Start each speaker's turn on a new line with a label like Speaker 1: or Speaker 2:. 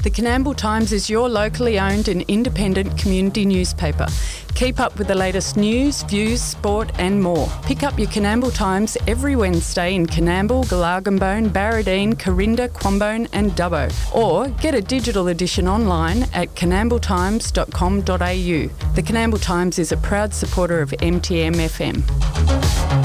Speaker 1: The Coonamble Times is your locally owned and independent community newspaper. Keep up with the latest news, views, sport and more. Pick up your Coonamble Times every Wednesday in Coonamble, Galargambone, Barradine, Corinda, Quambone and Dubbo. Or get a digital edition online at coonambletimes.com.au. The Coonamble Times is a proud supporter of MTM FM.